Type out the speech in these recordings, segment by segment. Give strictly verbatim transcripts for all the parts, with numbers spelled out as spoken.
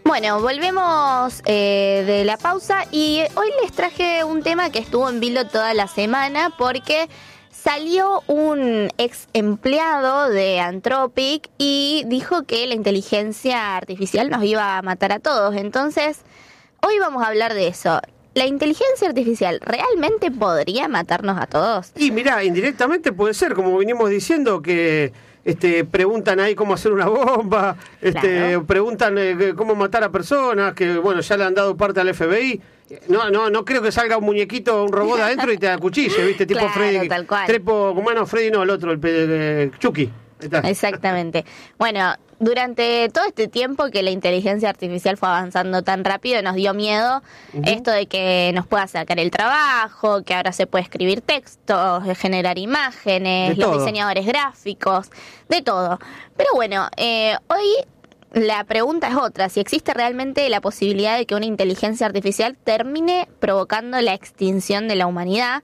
Bueno, volvemos eh, de la pausa y hoy les traje un tema que estuvo en vilo toda la semana porque salió un ex empleado de Anthropic y dijo que la inteligencia artificial nos iba a matar a todos. Entonces, hoy vamos a hablar de eso. ¿La inteligencia artificial realmente podría matarnos a todos? Y mirá, indirectamente puede ser, como venimos diciendo, que este, preguntan ahí cómo hacer una bomba, este, Claro. preguntan eh, cómo matar a personas, que bueno, ya le han dado parte al F B I. No, no, no creo que salga un muñequito, un robot adentro y te acuchille, ¿viste? Tipo Claro, Freddy. tal cual. Tipo, bueno, Freddy no, el otro, el pe- eh, Chucky. Ahí está. Exactamente. Bueno, durante todo este tiempo que la inteligencia artificial fue avanzando tan rápido, nos dio miedo Ujú. esto de que nos pueda sacar el trabajo, que ahora se puede escribir textos, generar imágenes, De los todo. diseñadores gráficos, de todo. Pero bueno, eh, hoy la pregunta es otra, si existe realmente la posibilidad de que una inteligencia artificial termine provocando la extinción de la humanidad.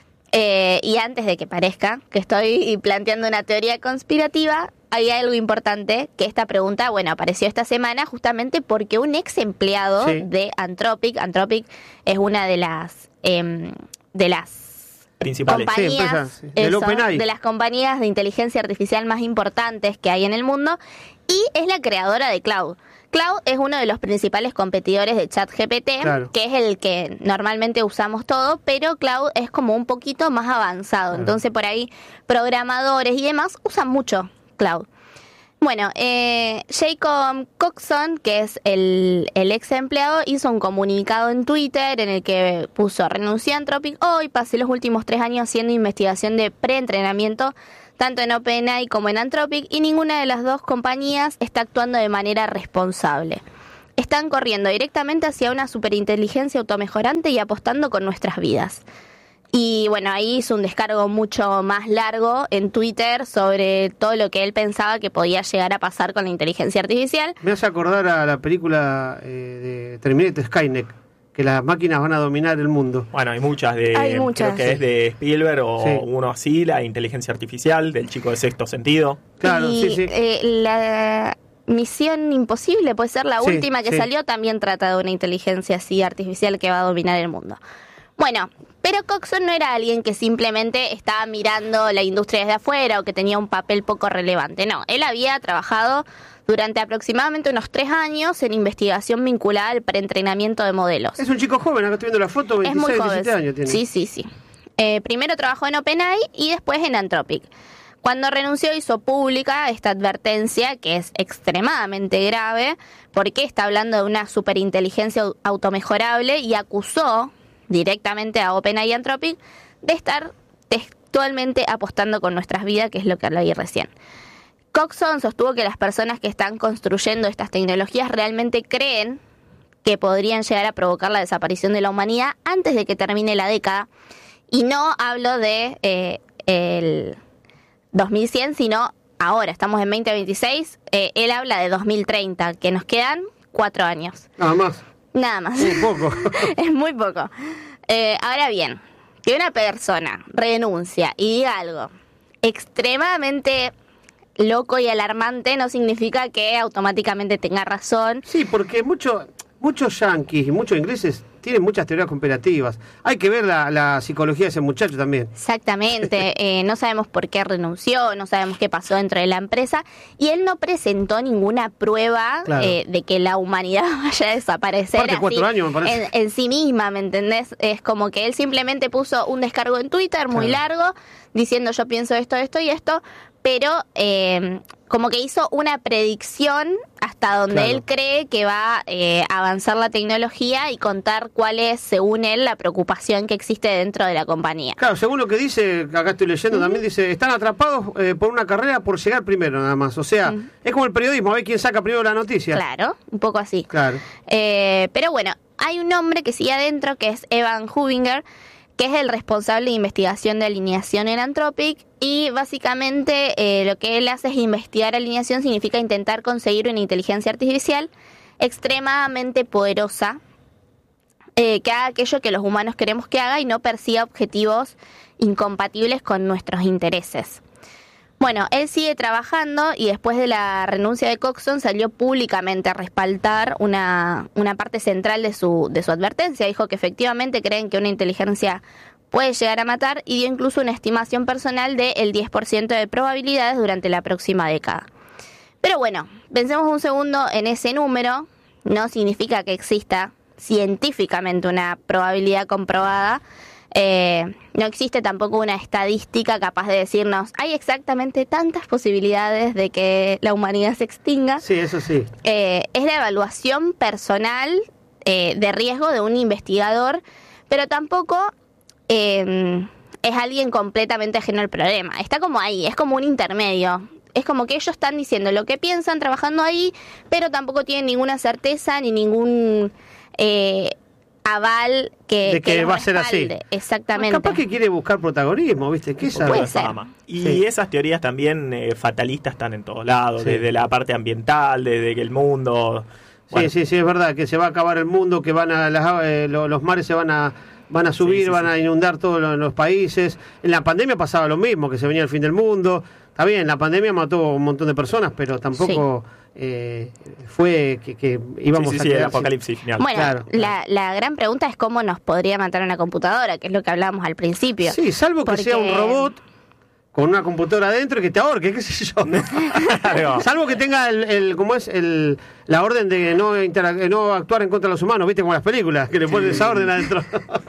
Eh, y antes de que parezca que estoy planteando una teoría conspirativa, hay algo importante, que esta pregunta, bueno, apareció esta semana justamente porque un ex empleado Sí. de Anthropic, Anthropic es una de las em, de las Principales. compañías, Sí, empresas, sí. Del eso, OpenAI. de las compañías de inteligencia artificial más importantes que hay en el mundo, y es la creadora de Claude. Claude es uno de los principales competidores de ChatGPT, Claro. que es el que normalmente usamos todo, pero Claude es como un poquito más avanzado. Claro. Entonces por ahí programadores y demás usan mucho Claude. Bueno, eh, Jacob Coxon, que es el, el ex empleado, hizo un comunicado en Twitter en el que puso: renuncié a Anthropic hoy, pasé los últimos tres años haciendo investigación de preentrenamiento tanto en OpenAI como en Anthropic, y ninguna de las dos compañías está actuando de manera responsable. Están corriendo directamente hacia una superinteligencia automejorante y apostando con nuestras vidas. Y bueno, ahí hizo un descargo mucho más largo en Twitter sobre todo lo que él pensaba que podía llegar a pasar con la inteligencia artificial. Me hace acordar a la película eh, de Terminator Skynet, que las máquinas van a dominar el mundo. Bueno, hay muchas de, Hay muchas. creo que es de Spielberg o Sí. uno así, la inteligencia artificial del chico de Sexto Sentido. Claro, y sí, sí. eh, la Misión Imposible, puede ser la Sí, última que sí. salió, también trata de una inteligencia así artificial que va a dominar el mundo. Bueno, pero Coxon no era alguien que simplemente estaba mirando la industria desde afuera o que tenía un papel poco relevante. No, él había trabajado durante aproximadamente unos tres años en investigación vinculada al preentrenamiento de modelos. Es un chico joven, acá estoy viendo la foto, Es muy veintiséis, joven. diecisiete años tiene. Sí, sí, sí. Eh, primero trabajó en OpenAI y después en Anthropic. Cuando renunció hizo pública esta advertencia, que es extremadamente grave, porque está hablando de una superinteligencia au- automejorable, y acusó directamente a OpenAI y Anthropic de estar textualmente apostando con nuestras vidas, que es lo que leí recién. Coxon sostuvo que las personas que están construyendo estas tecnologías realmente creen que podrían llegar a provocar la desaparición de la humanidad antes de que termine la década. Y no hablo de eh, el dos mil cien, sino ahora, estamos en veinte veintiséis, eh, él habla de dos mil treinta, que nos quedan cuatro años. Nada más, Nada más. un poco. Es muy poco. Eh, ahora bien, que una persona renuncia y diga algo extremadamente loco y alarmante no significa que automáticamente tenga razón. Sí, porque mucho, muchos yanquis y muchos ingleses tienen muchas teorías conspirativas. Hay que ver la, la psicología de ese muchacho también. Exactamente, eh, no sabemos por qué renunció, no sabemos qué pasó dentro de la empresa, y él no presentó ninguna prueba Claro. eh, de que la humanidad vaya a desaparecer Aparte, cuatro años, me parece. en, en sí misma, ¿me entendés? Es como que él simplemente puso un descargo en Twitter muy Claro. largo, diciendo yo pienso esto, esto y esto, pero eh, como que hizo una predicción hasta donde Claro. él cree que va eh, a avanzar la tecnología, y contar cuál es, según él, la preocupación que existe dentro de la compañía. Claro, según lo que dice, acá estoy leyendo también, dice, están atrapados eh, por una carrera por llegar primero nada más. O sea, Ujú. es como el periodismo, a ver quién saca primero la noticia. Claro, un poco así. Claro. Eh, pero bueno, hay un hombre que sigue adentro, que es Evan Hubinger, que es el responsable de investigación de alineación en Anthropic, y básicamente eh, lo que él hace es investigar alineación, significa intentar conseguir una inteligencia artificial extremadamente poderosa, eh, que haga aquello que los humanos queremos que haga y no persiga objetivos incompatibles con nuestros intereses. Bueno, él sigue trabajando y después de la renuncia de Coxon salió públicamente a respaldar una, una parte central de su, de su advertencia. Dijo que efectivamente creen que una inteligencia puede llegar a matar y dio incluso una estimación personal del diez por ciento de probabilidades durante la próxima década. Pero bueno, pensemos un segundo en ese número. No significa que exista científicamente una probabilidad comprobada. Eh, no existe tampoco una estadística capaz de decirnos hay exactamente tantas posibilidades de que la humanidad se extinga. Sí, eso sí. Eh, es la evaluación personal eh, de riesgo de un investigador, pero tampoco eh, es alguien completamente ajeno al problema. Está como ahí, es como un intermedio. Es como que ellos están diciendo lo que piensan trabajando ahí, pero tampoco tienen ninguna certeza ni ningún... Eh, aval que, de que, que va a ser respalde. así. Exactamente. Capaz que quiere buscar protagonismo, ¿viste? ¿Qué sabe? Puede ser. Y Sí. esas teorías también eh, fatalistas están en todos lados, Sí. desde la parte ambiental, desde que el mundo... Bueno, Sí, sí, sí, es verdad, que se va a acabar el mundo, que van a las, eh, lo- los mares se van a van a subir, Sí, sí, van sí. a inundar todos los, los países. En la pandemia pasaba lo mismo, que se venía el fin del mundo. Está bien, la pandemia mató un montón de personas, pero tampoco eh, fue que, que íbamos sí, sí, a sí, el quedar apocalipsis final. Bueno, Claro. la, la gran pregunta es cómo nos podría matar una computadora, que es lo que hablábamos al principio. Sí, salvo que Porque- sea un robot con una computadora adentro y que te ahorque, qué sé yo. Claro. Salvo que tenga el, el ¿cómo es? El, la orden de no, interac- no actuar en contra de los humanos, ¿viste? Como las películas, que le ponen esa orden adentro.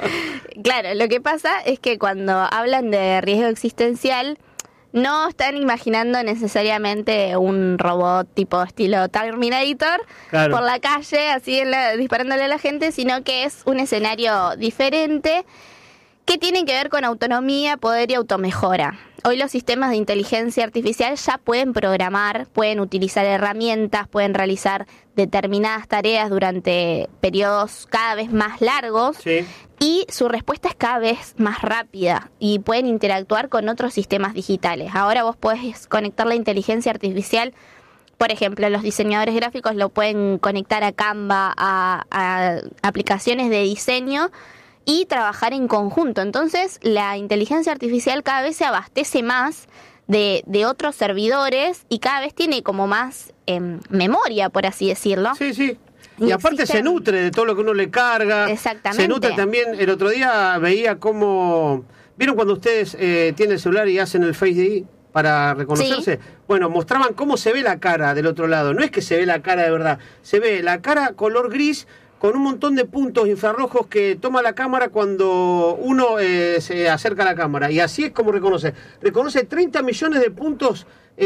Claro, lo que pasa es que cuando hablan de riesgo existencial, no están imaginando necesariamente un robot tipo estilo Terminator Claro. por la calle, así en la- disparándole a la gente, sino que es un escenario diferente que tiene que ver con autonomía, poder y automejora. Hoy los sistemas de inteligencia artificial ya pueden programar, pueden utilizar herramientas, pueden realizar determinadas tareas durante periodos cada vez más largos. Sí. Y su respuesta es cada vez más rápida y pueden interactuar con otros sistemas digitales. Ahora vos podés conectar la inteligencia artificial, por ejemplo, los diseñadores gráficos lo pueden conectar a Canva, a, a aplicaciones de diseño y trabajar en conjunto. Entonces, la inteligencia artificial cada vez se abastece más de, de otros servidores y cada vez tiene como más eh, memoria, por así decirlo. Sí, sí. Y, Y aparte existen- se nutre de todo lo que uno le carga. Exactamente. Se nutre también. El otro día veía cómo... ¿Vieron cuando ustedes eh, tienen el celular y hacen el Face I D para reconocerse? Sí. Bueno, mostraban cómo se ve la cara del otro lado. No es que se ve la cara de verdad. Se ve la cara color gris con un montón de puntos infrarrojos que toma la cámara cuando uno eh, se acerca a la cámara. Y así es como reconoce. Reconoce treinta millones de puntos,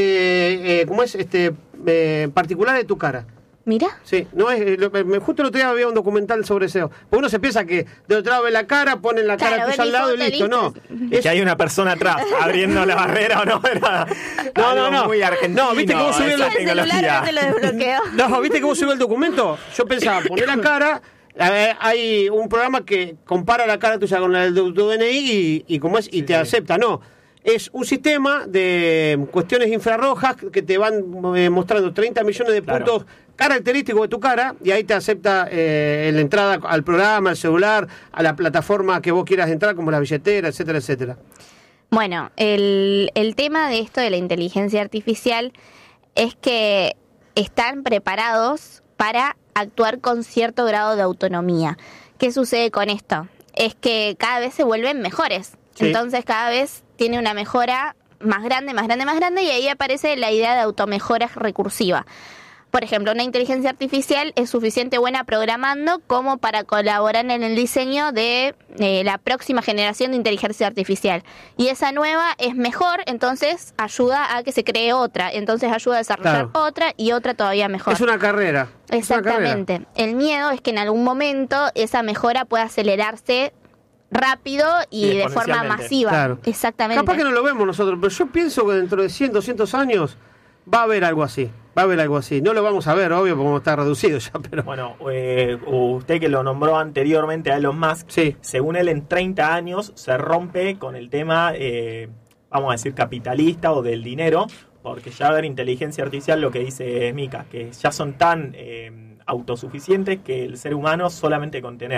eh, eh, ¿cómo es? Este, eh, particulares de tu cara. Mira. Sí, no es, eh, lo- me- justo el otro día había un documental sobre eso. Porque uno se piensa que de otro lado ve la cara, ponen la cara Claro, tuya ven al lado y mi listo. foto, No, listo. Es- Que hay una persona atrás abriendo la barrera o no, era No, no, algo no. muy argentino. No, viste cómo subió esa el El celular tecnología. no te lo desbloqueo. No, ¿viste cómo subió el documento? Yo pensaba, poner la cara, a ver, hay un programa que compara la cara tuya con la del tu D N I y, y como es, y Sí, te sí. acepta. No, es un sistema de cuestiones infrarrojas que te van eh, mostrando treinta millones de Claro. puntos característicos de tu cara y ahí te acepta eh, la entrada al programa, al celular, a la plataforma que vos quieras entrar, como la billetera, etcétera, etcétera. Bueno, el, el tema de esto de la inteligencia artificial es que están preparados para actuar con cierto grado de autonomía. ¿Qué sucede con esto? Es que cada vez se vuelven mejores. Sí. Entonces cada vez tiene una mejora más grande, más grande, más grande y ahí aparece la idea de automejora recursiva. Por ejemplo, una inteligencia artificial es suficiente buena programando como para colaborar en el diseño de eh, la próxima generación de inteligencia artificial. Y esa nueva es mejor, entonces ayuda a que se cree otra. Entonces ayuda a desarrollar Claro. otra y otra todavía mejor. Es una carrera. es una carrera. Exactamente. El miedo es que en algún momento esa mejora pueda acelerarse rápido y Sí, de forma exponencialmente. masiva. Claro. Exactamente. Capaz que no lo vemos nosotros, pero yo pienso que dentro de cien, doscientos años va a haber algo así. Va a haber algo así. No lo vamos a ver, obvio, porque está reducido ya, pero... Bueno, eh, usted que lo nombró anteriormente a Elon Musk, Sí. según él en treinta años se rompe con el tema, eh, vamos a decir, capitalista o del dinero, porque ya va a haber inteligencia artificial, lo que dice Mika, que ya son tan eh, autosuficientes que el ser humano solamente con tener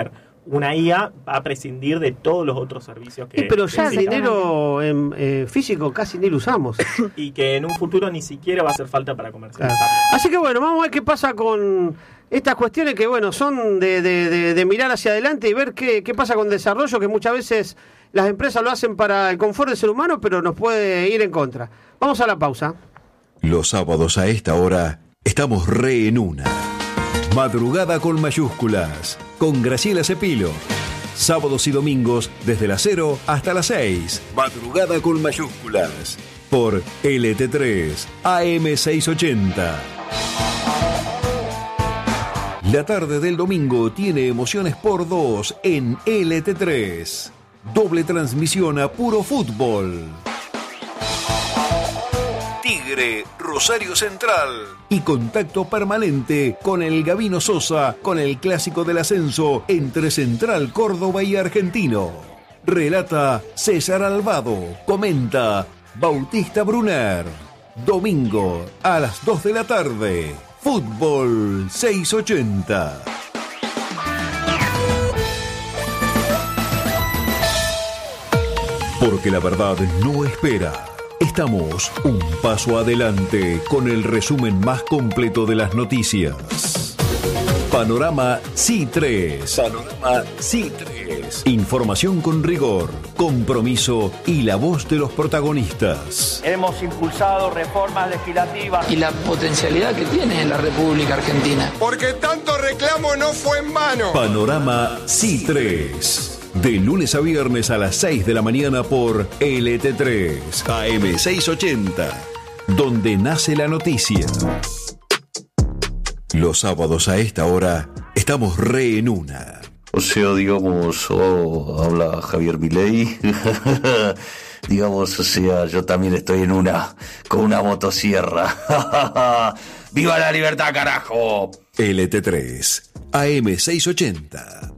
una I A va a prescindir de todos los otros servicios que... Sí, pero ya el necesitamos. dinero en, eh, físico casi ni lo usamos. Y que en un futuro ni siquiera va a hacer falta para comercializar. Claro. Así que bueno, vamos a ver qué pasa con estas cuestiones que, bueno, son de, de, de, de mirar hacia adelante y ver qué, qué pasa con desarrollo, que muchas veces las empresas lo hacen para el confort del ser humano, pero nos puede ir en contra. Vamos a la pausa. Los sábados a esta hora estamos re en una. Madrugada con mayúsculas, con Graciela Cepilo. Sábados y domingos desde las cero hasta las seis. Madrugada con mayúsculas. Por L T tres, A M seiscientos ochenta. La tarde del domingo tiene emociones por dos en L T tres. Doble transmisión a puro fútbol. Tigre, Rosario Central. Y contacto permanente con el Gabino Sosa con el clásico del ascenso entre Central Córdoba y Argentino. Relata César Alvado. Comenta Bautista Brunner. Domingo a las dos de la tarde. Fútbol seiscientos ochenta. Porque la verdad no espera. Estamos un paso adelante con el resumen más completo de las noticias. Panorama C I tres. Panorama C I tres. Información con rigor, compromiso y la voz de los protagonistas. Hemos impulsado reformas legislativas. Y la potencialidad que tiene en la República Argentina. Porque tanto reclamo no fue en vano. Panorama C I tres. De lunes a viernes a las seis de la mañana por L T tres, A M seiscientos ochenta, donde nace la noticia. Los sábados a esta hora estamos re en una. O sea, digamos, oh, habla Javier Milei. Digamos, o sea, yo también estoy en una, con una motosierra. ¡Viva la libertad, carajo! L T tres, A M seiscientos ochenta.